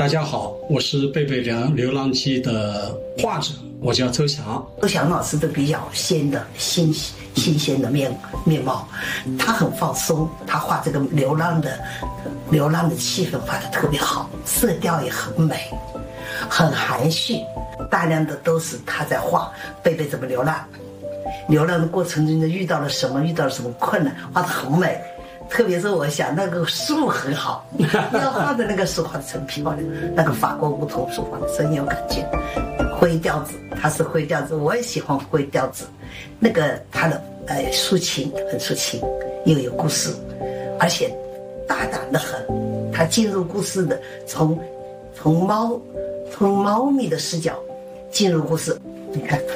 大家好，我是贝贝流浪记的画者，我叫周翔。 周翔老师的比较新鲜的面貌，他很放松，他画这个流浪的气氛画得特别好，色调也很美，很含蓄，大量的都是他在画贝贝怎么流浪的过程中遇到了什么困难，画得很美。特别是我想那个树很好，要画的那个树画得真漂亮，那个法国梧桐树画得真有感觉。灰调子，它是灰调子，我也喜欢灰调子。那个它的抒情很抒情，又有故事，而且大胆得很。它进入故事的，从猫咪的视角进入故事，你看。